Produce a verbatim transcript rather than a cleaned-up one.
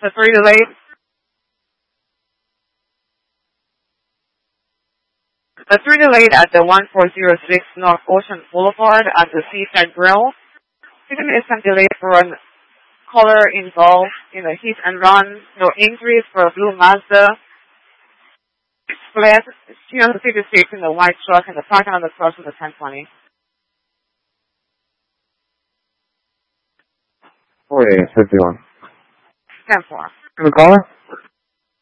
The three delayed. The three delayed at the one four zero six North Ocean Boulevard at the Seaside Grill. Fifteen minutes time delay for a caller involved in a hit and run. No injuries for a blue Mazda. Split. She on the fifty-six in the white truck and the parking on the cross of the ten twenty. forty-eight fifty-one. ten four. Can we call her?